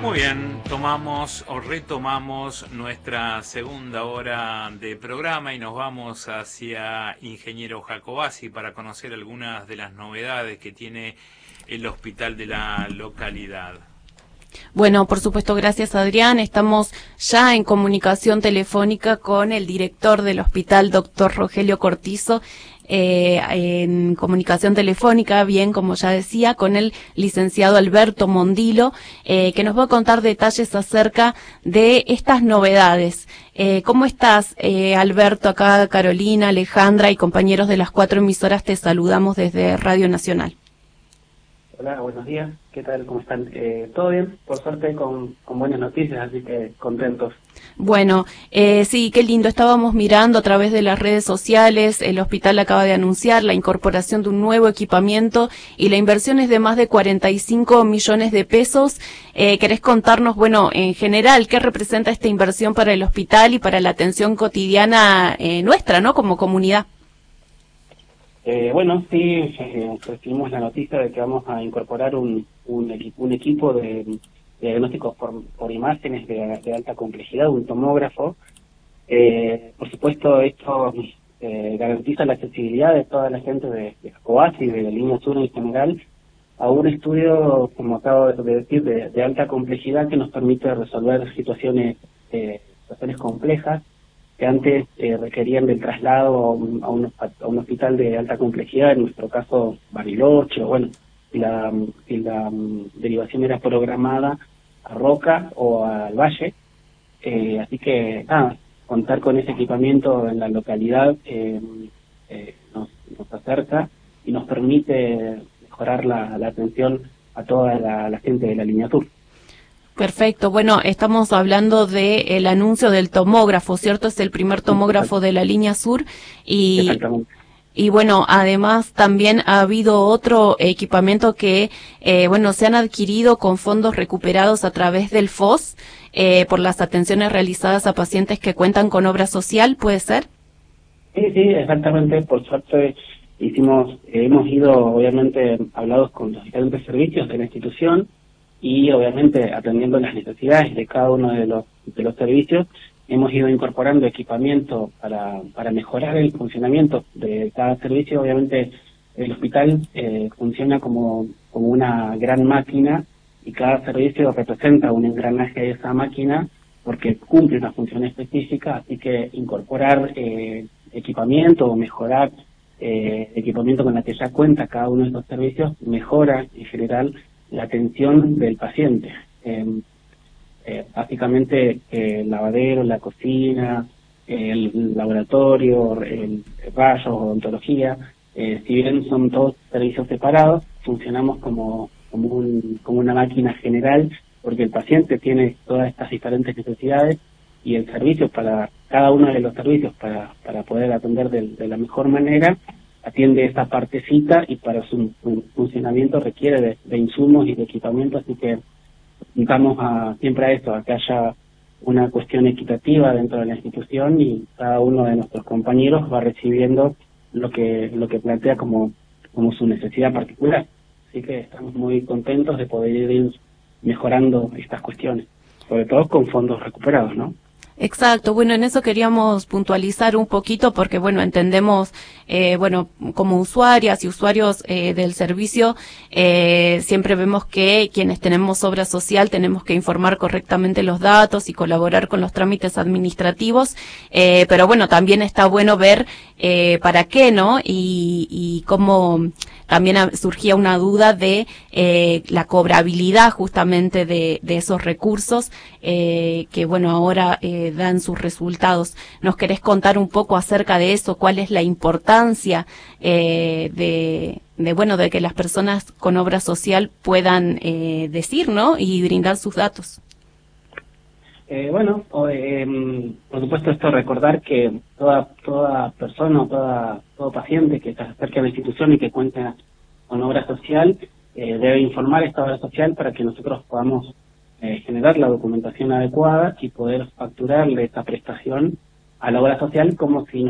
Muy bien, tomamos o retomamos nuestra segunda hora de programa y nos vamos hacia Ingeniero Jacobacci para conocer algunas de las novedades que tiene el hospital de la localidad. Bueno, por supuesto, gracias Adrián. Estamos ya en comunicación telefónica con el director del hospital, doctor Rogelio Cortizo, en comunicación telefónica, bien, como ya decía, con el licenciado Alberto Mondilo, que nos va a contar detalles acerca de estas novedades. ¿Cómo estás, Alberto? Acá Carolina, Alejandra y compañeros de las 4 emisoras te saludamos desde Radio Nacional. Hola, buenos días. ¿Qué tal? ¿Cómo están? Todo bien, por suerte con buenas noticias, así que contentos. Bueno, sí, qué lindo. Estábamos mirando a través de las redes sociales. El hospital acaba de anunciar la incorporación de un nuevo equipamiento y la inversión es de más de 45 millones de pesos. ¿Querés contarnos, bueno, en general, qué representa esta inversión para el hospital y para la atención cotidiana nuestra, ¿no? Como comunidad. Bueno, sí, recibimos la noticia de que vamos a incorporar un equipo de diagnósticos por imágenes de alta complejidad, un tomógrafo. Por supuesto, esto garantiza la accesibilidad de toda la gente de Jacobacci y de la línea sur en general a un estudio, como acabo de decir, de alta complejidad que nos permite resolver situaciones complejas que antes requerían del traslado a un hospital de alta complejidad, en nuestro caso Bariloche, bueno, si la derivación era programada a Roca o al Valle, así que nada, contar con ese equipamiento en la localidad nos acerca y nos permite mejorar la atención a toda la gente de la línea sur. Perfecto. Bueno, estamos hablando de el anuncio del tomógrafo, ¿cierto? Es el primer tomógrafo de la línea sur y bueno, además también ha habido otro equipamiento que, bueno, se han adquirido con fondos recuperados a través del FOS por las atenciones realizadas a pacientes que cuentan con obra social, ¿puede ser? Sí, exactamente. Por suerte hemos ido, obviamente, hablados con los diferentes servicios de la institución y, obviamente, atendiendo las necesidades de cada uno de los servicios, hemos ido incorporando equipamiento para mejorar el funcionamiento de cada servicio. Obviamente, el hospital funciona como una gran máquina y cada servicio representa un engranaje de esa máquina porque cumple una función específica, así que incorporar equipamiento o mejorar equipamiento con la que ya cuenta cada uno de estos servicios mejora en general la atención del paciente. Básicamente el lavadero, la cocina, el laboratorio, el rayos, odontología, si bien son todos servicios separados, funcionamos como una máquina general porque el paciente tiene todas estas diferentes necesidades y el servicio para cada uno de los servicios para poder atender de la mejor manera atiende esta partecita y para su funcionamiento requiere de insumos y de equipamiento, así que invitamos siempre a esto, a que haya una cuestión equitativa dentro de la institución y cada uno de nuestros compañeros va recibiendo lo que plantea como su necesidad particular. Así que estamos muy contentos de poder ir mejorando estas cuestiones, sobre todo con fondos recuperados, ¿no? Exacto, bueno, en eso queríamos puntualizar un poquito porque, bueno, entendemos, bueno, como usuarias y usuarios del servicio, siempre vemos que quienes tenemos obra social tenemos que informar correctamente los datos y colaborar con los trámites administrativos, pero bueno, también está bueno ver para qué, ¿no? Y cómo también surgía una duda de la cobrabilidad justamente de esos recursos que, bueno, ahora dan sus resultados. ¿Nos querés contar un poco acerca de eso? ¿Cuál es la importancia de que las personas con obra social puedan decir, ¿no? Y brindar sus datos? Por supuesto, esto recordar que toda persona, todo paciente que se acerque a la institución y que cuenta con obra social debe informar esta obra social para que nosotros podamos generar la documentación adecuada y poder facturarle esta prestación a la obra social como si